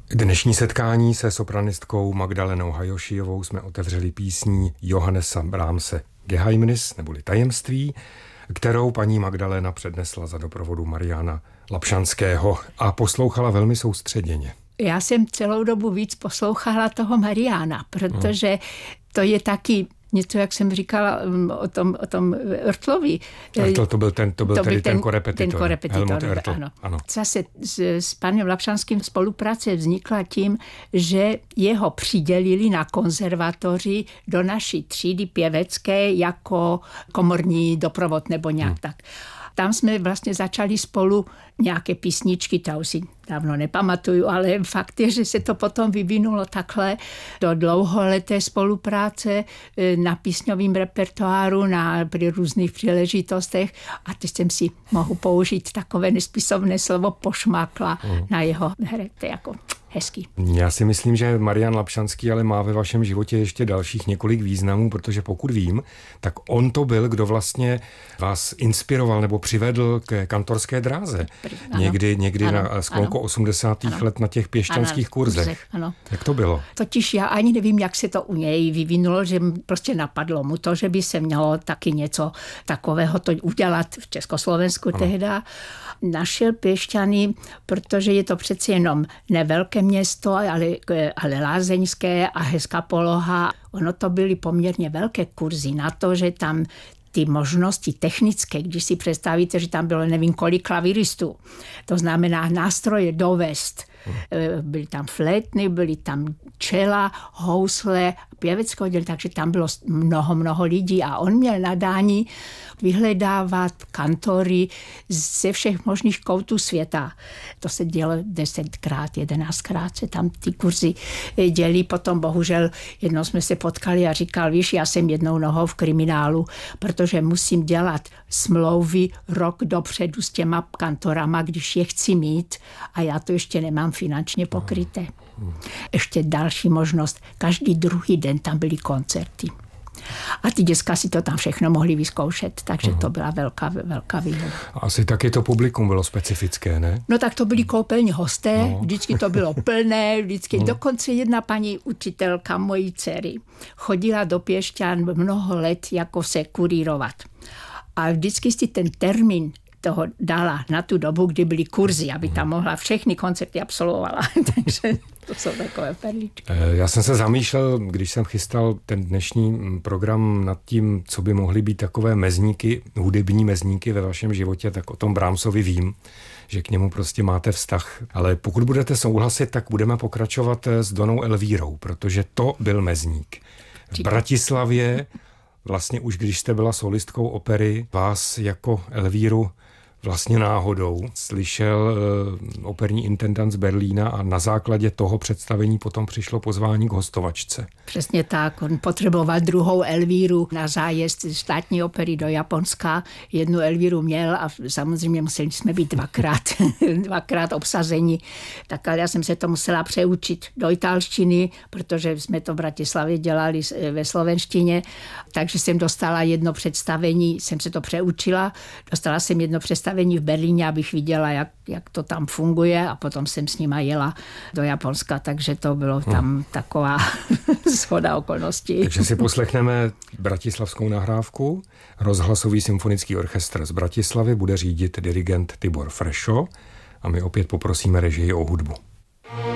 Dnešní setkání se sopranistkou Magdalenou Hajošijovou jsme otevřeli písní Johannesa Brahmse Geheimnis, neboli Tajemství, kterou paní Magdalena přednesla za doprovodu Mariana Lapšanského a poslouchala velmi soustředěně. Já jsem celou dobu víc poslouchala toho Mariana, protože to je taky něco, jak jsem říkala o tom Oertlovi. To byl ten korepetitor. Helmut Oertl. Ano. Zase s panem Lapšanským spolupráce vznikla tím, že jeho přidělili na konzervatoři do naší třídy pěvecké jako komorní doprovod nebo nějak tak. Tam jsme vlastně začali spolu nějaké písničky, to už si dávno nepamatuju, ale fakt je, že se to potom vyvinulo takhle do dlouholeté spolupráce na písňovém repertoáru, při různých příležitostech a teď jsem si mohu použít takové nespisovné slovo pošmákla na jeho hře, to je jako hezký. Já si myslím, že Marian Lapšanský ale má ve vašem životě ještě dalších několik významů, protože pokud vím, tak on to byl, kdo vlastně vás inspiroval nebo přivedl k kantorské dráze. Někdy na sklonku 80. let na těch pěšťanských kurzech. Ano. Jak to bylo? Totiž já ani nevím, jak se to u něj vyvinulo, že prostě napadlo mu to, že by se mělo taky něco takového to udělat v Československu tehda. Našel Piešťany, protože je to přeci jenom nevelké město, ale lázeňské a hezká poloha. Ono to byly poměrně velké kurzy na to, že tam ty možnosti technické, když si představíte, že tam bylo nevím kolik klaviristů, to znamená nástroje dovést. Byly tam flétny, byly tam čela, housle, pěvecké oddělení, takže tam bylo mnoho lidí a on měl nadání vyhledávat kantory ze všech možných koutů světa. To se dělo 10krát, 11krát se tam ty kurzy dělí. Potom bohužel jednou jsme se potkali a říkal, víš, já jsem jednou nohou v kriminálu, protože musím dělat smlouvy rok dopředu s těma kantorama, když je chci mít a já to ještě nemám finančně pokryté. Ještě další možnost, každý druhý den tam byly koncerty. A ty děcka si to tam všechno mohli vyzkoušet, takže to byla velká výhoda. Asi taky to publikum bylo specifické, ne? No tak to byli koupelní hosté, vždycky to bylo plné, dokonce jedna paní učitelka mojí dcery chodila do Piešťan mnoho let jako se kurírovat. A vždycky si ten termín toho dala na tu dobu, kdy byly kurzy, aby tam mohla všechny koncerty absolvovala. Takže to jsou takové perličky. Já jsem se zamýšlel, když jsem chystal ten dnešní program nad tím, co by mohly být takové mezníky, hudební mezníky ve vašem životě, tak o tom Brahmsovi vím, že k němu prostě máte vztah. Ale pokud budete souhlasit, tak budeme pokračovat s Donou Elvírou, protože to byl mezník. V Bratislavě, vlastně už když jste byla solistkou opery, vás jako Elvíru vlastně náhodou slyšel operní intendant z Berlína a na základě toho představení potom přišlo pozvání k hostovačce. Přesně tak, on potřeboval druhou Elvíru na zájezd státní opery do Japonska. Jednu Elvíru měl a samozřejmě museli jsme být dvakrát obsazeni. Tak ale já jsem se to musela přeučit do italštiny, protože jsme to v Bratislavě dělali ve slovenštině, takže jsem dostala jedno představení, jsem se to přeučila, dostala jsem jedno představení v Berlíně, abych viděla, jak to tam funguje a potom jsem s nima jela do Japonska, takže to bylo tam taková shoda okolností. Takže si poslechneme bratislavskou nahrávku. Rozhlasový symfonický orchestr z Bratislavy bude řídit dirigent Tibor Frešo a my opět poprosíme režii o hudbu.